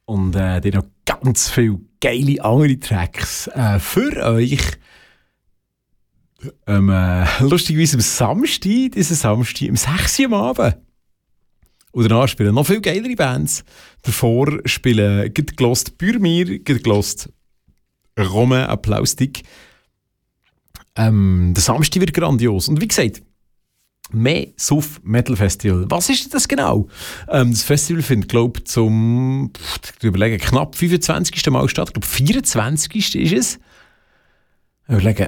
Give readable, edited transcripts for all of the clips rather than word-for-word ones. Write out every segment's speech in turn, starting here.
und dann noch ganz viele geile andere Tracks für euch. Lustigerweise am Samstag, um 6 Uhr am Abend. Und danach spielen noch viel geilere Bands. Davor spielen gelost Bürmir, gelost Romain Applaustik. Der Samstag wird grandios. Und wie gesagt, Mesuff Metal Festival. Was ist das genau? Das Festival findet, glaube ich, zum knapp 25. Mal statt. Ich glaube, 24. ist es. Überlegen.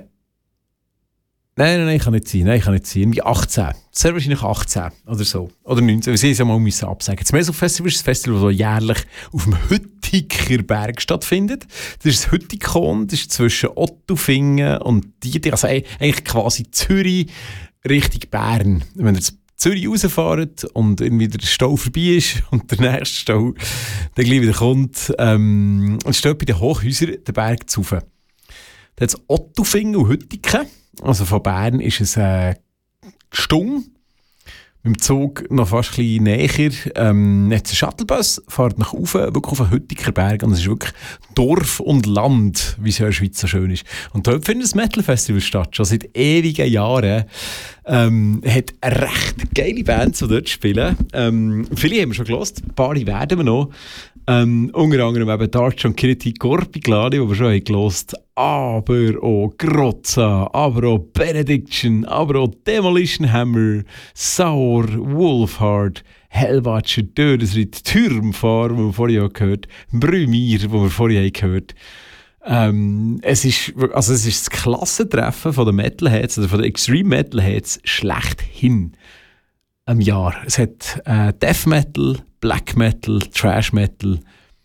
Nein, kann nicht sein. Irgendwie 18. Sehr wahrscheinlich 18 oder so. Oder 19. Sie müssen ja mal absagen. Das Mesuff Festival ist ein Festival, das jährlich auf dem Hüttiger Berg stattfindet. Das ist das Hüttikon. Das ist zwischen Ottofingen und Dietingen. Also eigentlich quasi Zürich Richtung Bern. Wenn ihr zu Zürich rausfahrt und irgendwie der Stau vorbei ist und der nächste Stau dann gleich wieder kommt, und steht bei den Hochhäusern den Berg zu rauf. Da hat es Ottofingen und Hüttigen. Also von Bern ist es Stung. Mit dem Zug noch fast ein bisschen näher. Jetzt ein Shuttlebus, fährt nach oben, wirklich auf den Hüttiger Berg. Und es ist wirklich Dorf und Land, wie es ja in der Schweiz so schön ist. Und dort findet das Metal Festival statt, schon seit ewigen Jahren. Hat recht geile Bands, die dort spielen. Viele haben wir schon gehört, ein paar werden wir noch. Unter anderem eben Dark Tranquility, Corpiclani, die wir schon gehört haben, aber auch Grozza, aber auch Benediction, aber auch Demolition Hammer, Saur, Wolfhard, Hellwatcher, Dödesritt, Türmfahr, die wir vorhin auch gehört haben, Brümir, die wir vorhin gehört haben. Es ist das Klassentreffen von den Metalheads oder von den Extreme Metalheads schlechthin im Jahr. Es hat Death Metal, Black Metal, Trash Metal.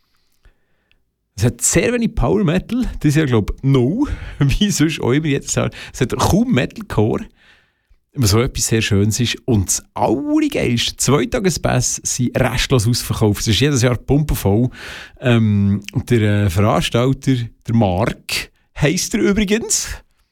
Es hat sehr wenig Power Metal. Das ist ja, glaube ich, no. Wie sonst auch immer jedes Jahr. Es hat kaum Metalcore. Was so etwas sehr Schönes ist. Und das Allergeilste, 2 Tagespässe sind restlos ausverkauft. Es ist jedes Jahr pumpenvoll. Der Veranstalter, der Mark, heisst er übrigens.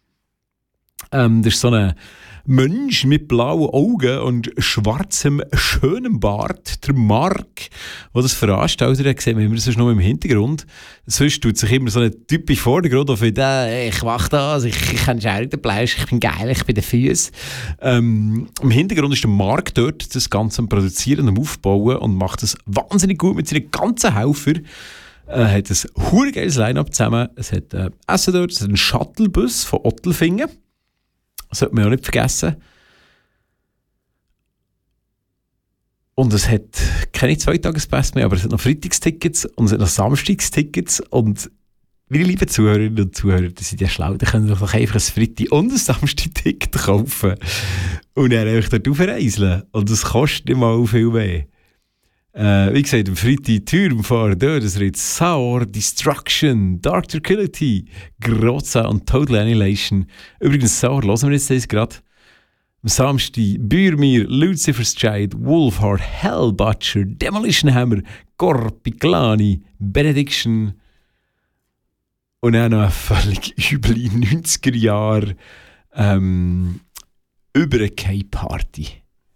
Das ist so ein Mensch mit blauen Augen und schwarzem, schönem Bart, der Mark, der das veranstaltet hat, sehen wir immer sonst nur im Hintergrund. Sonst tut sich immer so ein Typ im Vordergrund auf, ich mach das, ich kann Schergen den Fleisch, ich bin geil, ich bin der Füße. Im Hintergrund ist der Mark dort, das Ganze am Produzieren, am Aufbauen und macht das wahnsinnig gut mit seinen ganzen Helfern. Hat ein hure-geiles Line-Up zusammen. Es hat Essen dort, es hat einen Shuttlebus von Ottelfingen. Das sollte man auch nicht vergessen. Und es hat keine 2 Tagespässe mehr, aber es hat noch Freitagstickets und es hat noch Samstagstickets. Und meine lieben Zuhörerinnen und Zuhörer, die sind ja schlau, die können doch einfach ein Freitag- und ein Samstag-Ticket kaufen und dann einfach dort aufreiseln. Und das kostet nicht mal viel mehr. Wie gesagt, am Freitag Türmfahr, Dödesritt, Saur, Destruction, Dark Tranquility, Grozza und Total Annihilation. Übrigens, Saur hören wir jetzt das gerade. Am Samstag Bürmir, Lucifer's Child, Wolfhard, Hellbutcher, Demolition Hammer, Corpiclani, Benediction und dann noch eine völlig üble 90er-Jahre Übergeh-Party.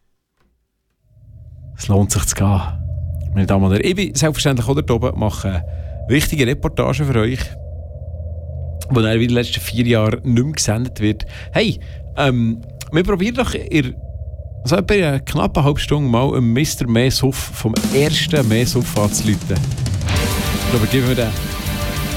Es lohnt sich zu gehen. Meine Damen und Herren, ich bin selbstverständlich auch dort oben, mache eine wichtige Reportage für euch, die dann in den letzten 4 Jahren nicht mehr gesendet wird. Hey, wir probieren doch in so etwa eine knappe halbe Stunde mal einen Mr. Mesuff vom ersten Mesuff anzurufen. Ich glaube, geben wir den.